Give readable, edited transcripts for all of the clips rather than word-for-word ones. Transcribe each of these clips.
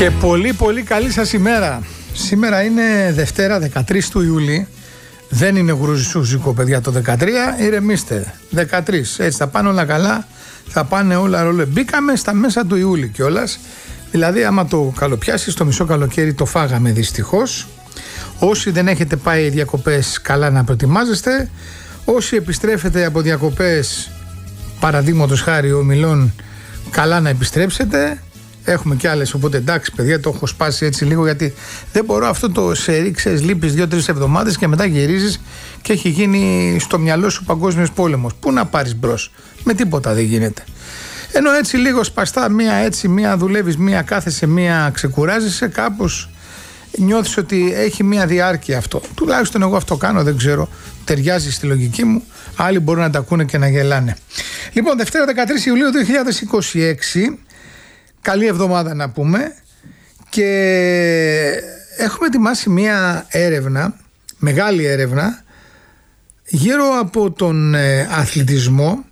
Και πολύ πολύ καλή σας ημέρα. Σήμερα είναι Δευτέρα 13 του Ιούλη. Δεν είναι γρουζισούζικο, παιδιά, το 13. Ηρεμήστε. 13. Έτσι θα πάνε όλα καλά. Θα πάνε όλα ρολέ. Μπήκαμε στα μέσα του Ιούλη κιόλας. Δηλαδή άμα το καλοπιάσεις, το μισό καλοκαίρι το φάγαμε δυστυχώς. Όσοι δεν έχετε πάει διακοπές, καλά να προετοιμάζεστε. Όσοι επιστρέφετε από διακοπές, παραδείγματος χάρη ομιλών, καλά να επιστρέψετε. Έχουμε κι άλλες, οπότε εντάξει παιδιά, το έχω σπάσει έτσι λίγο, γιατί δεν μπορώ αυτό το σερί, ξέρεις, λείπεις 2-3 εβδομάδες και μετά γυρίζεις και έχει γίνει στο μυαλό σου παγκόσμιος πόλεμος. Πού να πάρεις μπρος, με τίποτα δεν γίνεται. Ενώ έτσι λίγο σπαστά, μία έτσι, μία δουλεύεις, μία κάθεσαι, μία ξεκουράζεσαι, κάπως νιώθεις ότι έχει μία διάρκεια αυτό. Τουλάχιστον εγώ αυτό κάνω, δεν ξέρω, ταιριάζει στη λογική μου. Άλλοι μπορούν να τα ακούνε και να γελάνε. Λοιπόν, Δευτέρα 13 Ιουλίου 2026. Καλή εβδομάδα να πούμε, και έχουμε ετοιμάσει μία έρευνα, μεγάλη έρευνα, γύρω από τον αθλητισμό,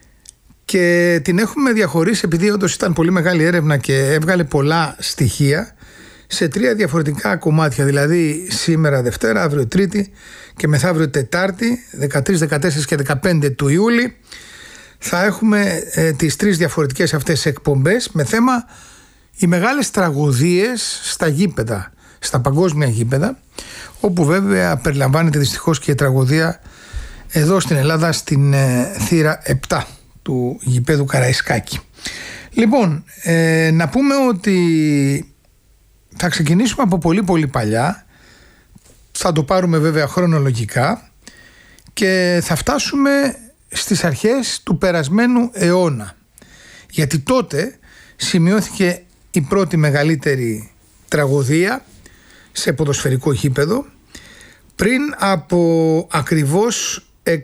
και την έχουμε διαχωρίσει, επειδή όντως ήταν πολύ μεγάλη έρευνα και έβγαλε πολλά στοιχεία, σε 3 διαφορετικά κομμάτια. Δηλαδή σήμερα Δευτέρα, αύριο Τρίτη και μεθαύριο Τετάρτη, 13, 14 και 15 του Ιούλη, θα έχουμε τις 3 διαφορετικές αυτές εκπομπές με θέμα οι μεγάλες τραγωδίες στα γήπεδα, στα παγκόσμια γήπεδα, όπου βέβαια περιλαμβάνεται δυστυχώς και η τραγωδία εδώ στην Ελλάδα στην θύρα 7 του γηπέδου Καραϊσκάκη. Λοιπόν, να πούμε ότι θα ξεκινήσουμε από πολύ πολύ παλιά, θα το πάρουμε βέβαια χρονολογικά και θα φτάσουμε στις αρχές του περασμένου αιώνα, γιατί τότε σημειώθηκε η πρώτη μεγαλύτερη τραγωδία σε ποδοσφαιρικό γήπεδο πριν από ακριβώς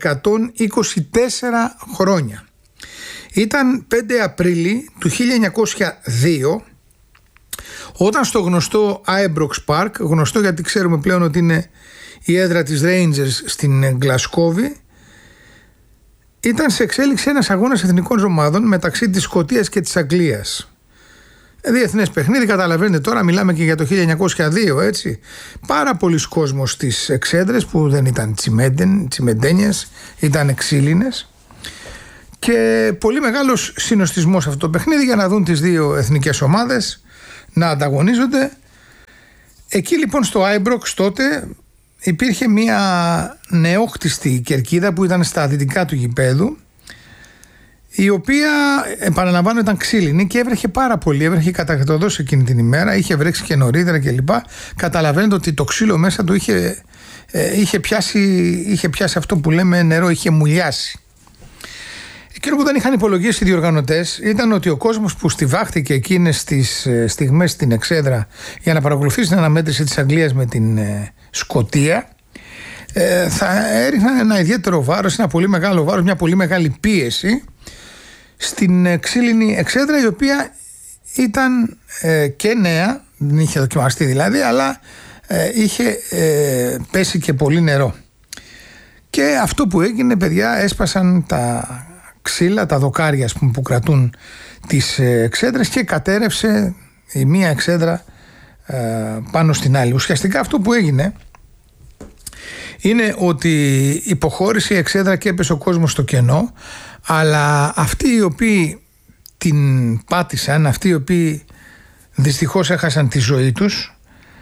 124 χρόνια. Ήταν 5 Απρίλη του 1902, όταν στο γνωστό Ibrox Park, γνωστό γιατί ξέρουμε πλέον ότι είναι η έδρα της Rangers στην Γλασκόβη, ήταν σε εξέλιξη ένας αγώνας εθνικών ομάδων μεταξύ της Σκωτίας και της Αγγλίας. Διεθνές παιχνίδι, καταλαβαίνετε τώρα, μιλάμε και για το 1902, έτσι. Πάρα πολλοί κόσμος στις εξέδρες που δεν ήταν τσιμεντένιες, ήταν ξύλινες, και πολύ μεγάλος συνοστισμός αυτό το παιχνίδι για να δουν τις δύο εθνικές ομάδες να ανταγωνίζονται. Εκεί λοιπόν στο Ibrox τότε υπήρχε μια νεόκτιστη κερκίδα που ήταν στα δυτικά του γηπέδου, η οποία, επαναλαμβάνω, ήταν ξύλινη και έβρεχε πάρα πολύ, έβρεχε κατακατοδός εκείνη την ημέρα, είχε βρέξει και νωρίτερα κλπ. Καταλαβαίνετε ότι το ξύλο μέσα του είχε πιάσει αυτό που λέμε νερό, είχε μουλιάσει. Εκείνο που δεν είχαν υπολογίσει οι διοργανωτές ήταν ότι ο κόσμος που στιβάχτηκε εκείνες τις στιγμές στην εξέδρα για να παρακολουθήσει την αναμέτρηση της Αγγλίας με την Σκωτία, θα έριχναν ένα ιδιαίτερο βάρος, ένα πολύ μεγάλο βάρος, μια πολύ μεγάλη πίεση στην ξύλινη εξέδρα, η οποία ήταν και νέα, δεν είχε δοκιμαστεί δηλαδή, αλλά είχε πέσει και πολύ νερό. Και αυτό που έγινε, παιδιά, έσπασαν τα ξύλα, τα δοκάρια, ας πούμε, που κρατούν τις εξέδρες, και κατέρευσε η μία εξέδρα πάνω στην άλλη. Ουσιαστικά αυτό που έγινε είναι ότι υποχώρησε η εξέδρα και έπεσε ο κόσμος στο κενό, αλλά αυτοί οι οποίοι την πάτησαν, αυτοί οι οποίοι δυστυχώς έχασαν τη ζωή τους,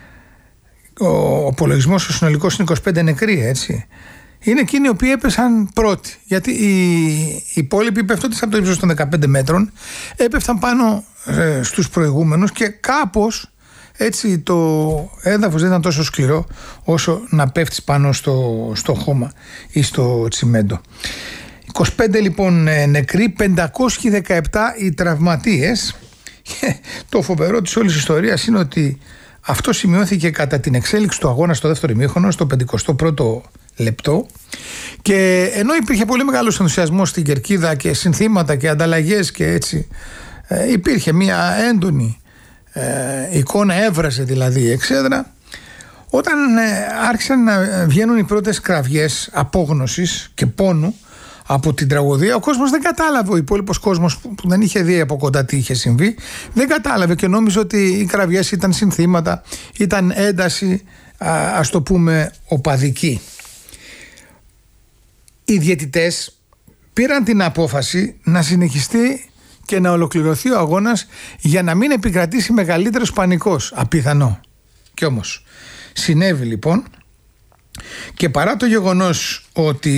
ο απολογισμός ο συνολικός είναι 25 νεκροί, έτσι, είναι εκείνοι οι οποίοι έπεσαν πρώτοι, γιατί οι υπόλοιποι, πέφτοντας από το ύψος των 15 μέτρων, έπεφταν πάνω στους προηγούμενους, και κάπως έτσι το έδαφος δεν ήταν τόσο σκληρό όσο να πέφτεις πάνω στο χώμα ή στο τσιμέντο. 25 λοιπόν νεκροί, 517 οι τραυματίες. Και το φοβερό της όλης ιστορίας είναι ότι αυτό σημειώθηκε κατά την εξέλιξη του αγώνα στο δεύτερο ημίχρονο, στο 51ο λεπτό, και ενώ υπήρχε πολύ μεγάλος ενθουσιασμός στην κερκίδα και συνθήματα και ανταλλαγές και έτσι, υπήρχε μια έντονη εικόνα, έβρασε δηλαδή η εξέδρα, όταν άρχισαν να βγαίνουν οι πρώτες κραυγές απόγνωσης και πόνου από την τραγωδία. Ο κόσμος δεν κατάλαβε, ο υπόλοιπος κόσμος που δεν είχε δει από κοντά τι είχε συμβεί, δεν κατάλαβε και νόμιζε ότι οι κραυγές ήταν συνθήματα, ήταν ένταση, ας το πούμε, οπαδική. Οι διαιτητές πήραν την απόφαση να συνεχιστεί και να ολοκληρωθεί ο αγώνας για να μην επικρατήσει μεγαλύτερος πανικός. Απίθανο. Κι όμως συνέβη λοιπόν, και παρά το γεγονός ότι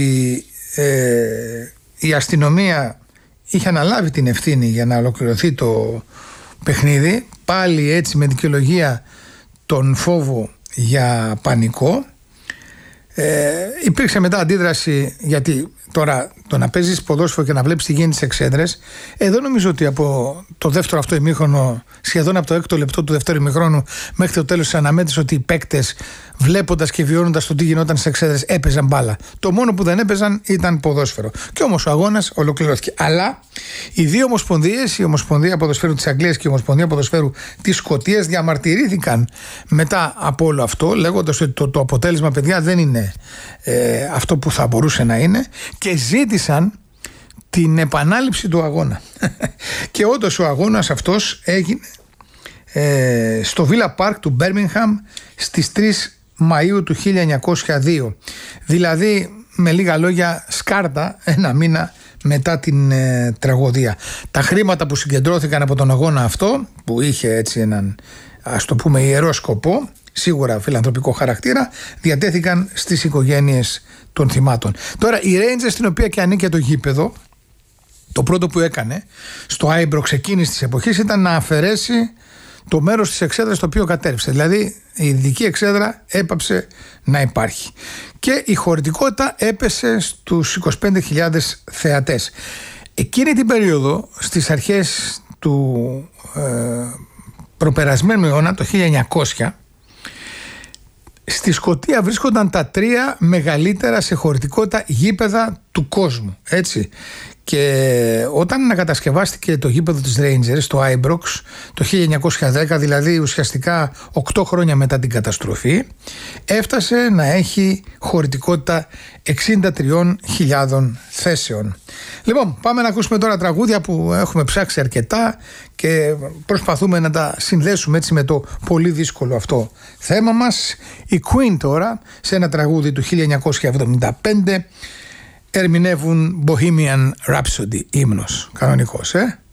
η αστυνομία είχε αναλάβει την ευθύνη για να ολοκληρωθεί το παιχνίδι, πάλι έτσι με δικαιολογία τον φόβο για πανικό, υπήρξε μετά αντίδραση, γιατί τώρα το να παίζεις ποδόσφαιρο και να βλέπεις τι γίνεται στις εξέδρες, εδώ νομίζω ότι από το δεύτερο αυτό ημίχρονο, σχεδόν από το 6ο λεπτό του δεύτερου ημίχρονου μέχρι το τέλος της αναμέτρησης, ότι οι παίκτες, βλέποντας και βιώνοντας το τι γινόταν στις εξέδρες, έπαιζαν μπάλα. Το μόνο που δεν έπαιζαν ήταν ποδόσφαιρο. Και όμως ο αγώνας ολοκληρώθηκε. Αλλά οι δύο ομοσπονδίες, η Ομοσπονδία Ποδοσφαίρου της Αγγλίας και η Ομοσπονδία Ποδοσφαίρου της Σκωτίας, διαμαρτυρήθηκαν μετά από όλο αυτό, λέγοντας ότι το αποτέλεσμα, παιδιά, δεν είναι αυτό που θα μπορούσε να είναι, και ζήτησαν την επανάληψη του αγώνα. Και όντως ο αγώνας αυτός έγινε στο Villa Park του Birmingham στις 3 Μαΐου του 1902. Δηλαδή, με λίγα λόγια, σκάρτα, ένα μήνα μετά την τραγωδία. Τα χρήματα που συγκεντρώθηκαν από τον αγώνα αυτό, που είχε έτσι έναν, ας το πούμε, ιερό σκοπό, σίγουρα φιλανθρωπικό χαρακτήρα, διατέθηκαν στις οικογένειες των θυμάτων. Τώρα η Rangers, στην οποία και ανήκε το γήπεδο, το πρώτο που έκανε στο Ibrox εκείνης της εποχής ήταν να αφαιρέσει το μέρος της εξέδρας το οποίο κατέρευσε. Δηλαδή η δυτική εξέδρα έπαψε να υπάρχει και η χωρητικότητα έπεσε στους 25.000 θεατές. Εκείνη την περίοδο, στις αρχές του προπερασμένου αιώνα, το 1900, στη Σκωτία βρίσκονταν τα 3 μεγαλύτερα σε χωρητικότητα γήπεδα του κόσμου, έτσι. Και όταν ανακατασκευάστηκε το γήπεδο της Rangers, το Ibrox, το 1910, δηλαδή ουσιαστικά 8 χρόνια μετά την καταστροφή, έφτασε να έχει χωρητικότητα 63.000 θέσεων. Λοιπόν, πάμε να ακούσουμε τώρα τραγούδια που έχουμε ψάξει αρκετά και προσπαθούμε να τα συνδέσουμε έτσι με το πολύ δύσκολο αυτό θέμα μας. Η Queen τώρα, σε ένα τραγούδι του 1975, ερμηνεύουν Bohemian Rhapsody, ύμνος κανονικός,